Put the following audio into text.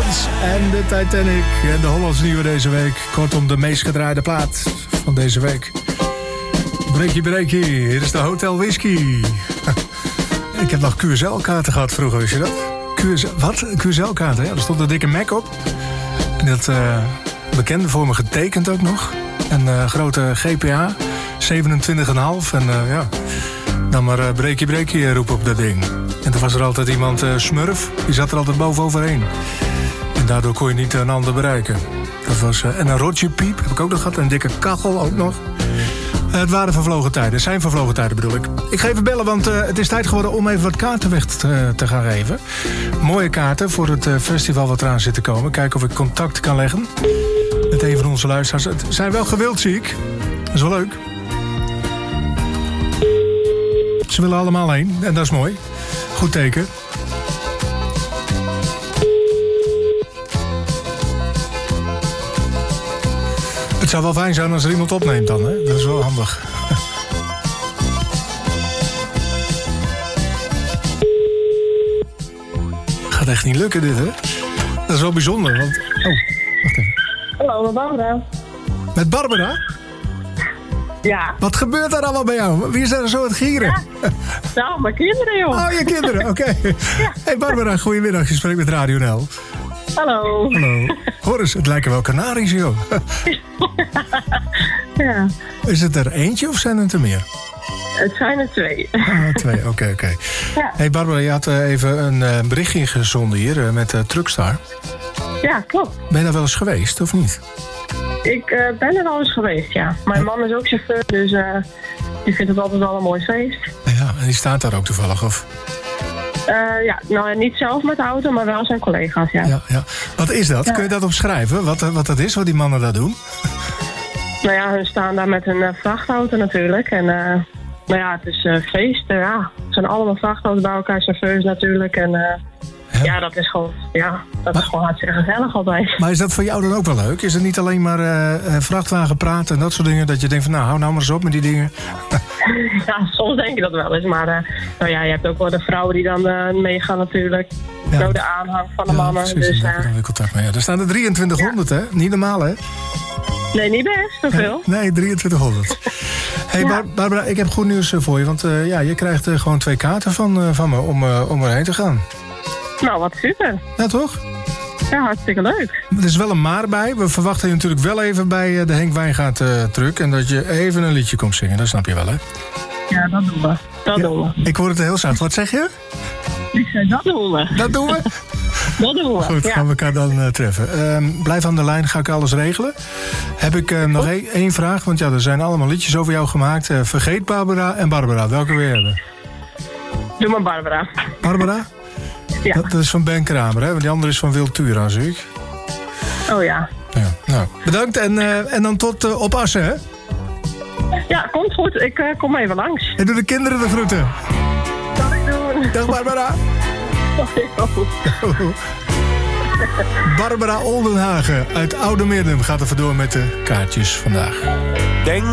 Stones en de Titanic. En de Hollands nieuwe deze week. Kortom, de meest gedraaide plaat van deze week. Breekie, hier is de Hotel Whisky. Ik heb nog QSL-kaarten gehad vroeger, wist je dat? Wat? QSL-kaarten, ja. Er stond een dikke Mac op. En dat bekende voor me getekend ook nog. Een grote GPA, 27,5. En ja, dan maar breekie roepen op dat ding. En toen was er altijd iemand, Smurf, die zat er altijd boven-overheen. En daardoor kon je niet een ander bereiken. Dat was, en een Roger Piep heb ik ook nog gehad, een dikke kachel ook nog. Het waren vervlogen tijden, zijn vervlogen tijden bedoel ik. Ik ga even bellen, want het is tijd geworden om even wat kaarten weg te gaan geven. Mooie kaarten voor het festival wat eraan zit te komen. Kijken of ik contact kan leggen met een van onze luisteraars. Het zijn wel gewild, zie ik. Dat is wel leuk. Ze willen allemaal heen en dat is mooi. Goed teken. Het zou wel fijn zijn als er iemand opneemt dan, hè? Dat is wel handig. Gaat echt niet lukken dit, hè? Dat is wel bijzonder, want... Oh, wacht even. Hallo, met Barbara. Met Barbara? Ja. Wat gebeurt er allemaal bij jou? Wie is er zo aan het gieren? Ja. Nou, mijn kinderen, joh. Oh, je kinderen, oké. Ja. Hey Barbara, goedemiddag. Je spreekt met Radio NL. Hallo. Hallo. Hoor eens, het lijken wel kanaries, joh. Ja. Is het er eentje of zijn het er meer? Het zijn er 2. Ah, 2, oké. Ja. Hey Barbara, je had even een berichtje ingezonden hier met Truckstar. Ja, klopt. Ben je daar wel eens geweest, of niet? Ik ben er al eens geweest, ja. Mijn man is ook chauffeur, dus die vindt het altijd wel een mooi feest. Ja, en die staat daar ook toevallig, of? Ja, nou niet zelf met de auto, maar wel zijn collega's, ja. Ja. Wat is dat? Ja. Kun je dat opschrijven? Wat dat is, wat die mannen daar doen? Nou ja, hun staan daar met een vrachtauto natuurlijk. En nou ja, het is feest. Ja. Het zijn allemaal vrachtauto's bij elkaar, chauffeurs natuurlijk. En ja, dat is gewoon, is gewoon hartstikke gezellig altijd. Maar is dat voor jou dan ook wel leuk? Is het niet alleen maar vrachtwagen praten en dat soort dingen? Dat je denkt van, nou, hou nou maar eens op met die dingen. Ja, soms denk ik dat wel eens. Maar nou ja, je hebt ook wel de vrouwen die dan meegaan natuurlijk. Ja. Zo de aanhang van de mannen. Precies, dus, dan contact mee. Ja, er staan er 2300, hè? Niet normaal, hè? Nee, niet best, zoveel. Nee, 2300. Hey, Barbara, ik heb goed nieuws voor je. Want je krijgt gewoon 2 kaarten van me om erheen te gaan. Nou, wat super. Ja, toch? Ja, hartstikke leuk. Er is wel een maar bij. We verwachten je natuurlijk wel even bij de Henk Wijngaard truck. En dat je even een liedje komt zingen. Dat snap je wel, hè? Ja, dat doen we. Dat doen we. Ik hoor het heel zacht. Wat zeg je? Ik zei, dat doen we. Dat doen we? Dat doen we. Goed, gaan we elkaar dan treffen. Blijf aan de lijn, ga ik alles regelen. Heb ik nog één vraag, want er zijn allemaal liedjes over jou gemaakt. Vergeet Barbara en Barbara. Welke wil je hebben? Doe maar Barbara. Barbara? Ja. Dat is van Ben Kramer, hè? Want die andere is van Wiltura, zie ik. Oh ja. Nou, bedankt en dan tot op Assen, hè? Ja, komt goed. Ik kom even langs. En doe de kinderen de groeten. Dat ik doen. Dag Barbara. Barbara Oldenhagen uit Oude Meerdum gaat er vandoor met de kaartjes vandaag. Denk